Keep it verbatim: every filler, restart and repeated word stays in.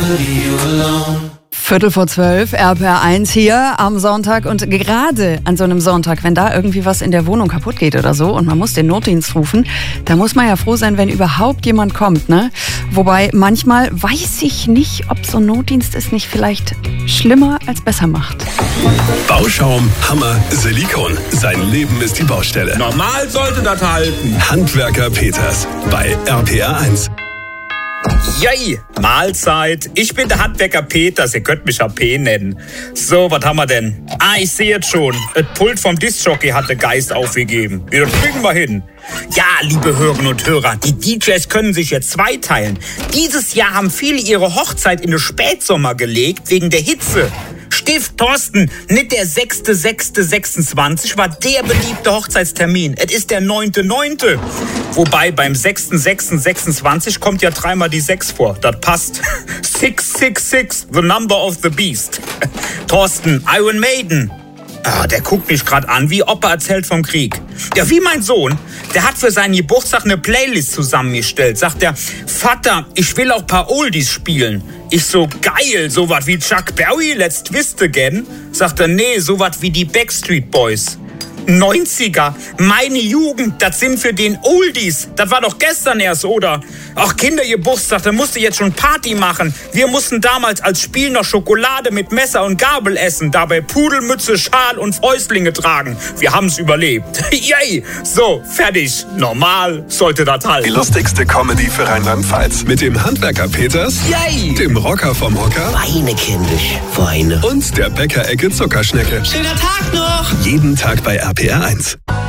Viertel vor zwölf, R P R eins hier am Sonntag und gerade an so einem Sonntag, wenn da irgendwie was in der Wohnung kaputt geht oder so und man muss den Notdienst rufen, da muss man ja froh sein, wenn überhaupt jemand kommt, ne? Wobei manchmal weiß ich nicht, ob so ein Notdienst es nicht vielleicht schlimmer als besser macht. Bauschaum, Hammer, Silikon. Sein Leben ist die Baustelle. Normal sollte das halten. Handwerker Peters bei R P R eins. Jei, Mahlzeit. Ich bin der Handwerker Peters, ihr könnt mich A P nennen. So, was haben wir denn? Ah, ich sehe jetzt schon. Das Pult vom Discjockey hat der Geist aufgegeben. Ja, das kriegen wir hin. Ja, liebe Hörerinnen und Hörer, die D Js können sich jetzt zweiteilen. Dieses Jahr haben viele ihre Hochzeit in den Spätsommer gelegt, wegen der Hitze. Stift Thorsten, nicht der sechster sechster sechsundzwanzig war der beliebte Hochzeitstermin. Es ist der neunter neunter Wobei beim sechster sechster sechsundzwanzig kommt ja dreimal die sechs vor. Das passt. six six six, the number of the beast. Thorsten, Iron Maiden. Ah, der guckt mich gerade an, wie Opa erzählt vom Krieg. Ja, wie mein Sohn. Der hat für seinen Geburtstag eine Playlist zusammengestellt. Sagt er, Vater, ich will auch ein paar Oldies spielen. Ich so, geil, sowas wie Chuck Berry, Let's Twist Again. Sagt er, nee, sowas wie die Backstreet Boys. neunziger, meine Jugend, das sind für den Oldies. Das war doch gestern erst, oder? Ach, Kindergeburtstag, da musste jetzt schon Party machen. Wir mussten damals als Spiel noch Schokolade mit Messer und Gabel essen, dabei Pudelmütze, Schal und Fäustlinge tragen. Wir haben's überlebt. Yay! So, fertig. Normal sollte das halten. Die lustigste Comedy für Rheinland-Pfalz. Mit dem Handwerker Peters, Yay! Dem Rocker vom Hocker Weine, kindisch, Weine. und der Bäckerecke Zuckerschnecke. Schöner Tag noch! Jeden Tag bei R P R eins.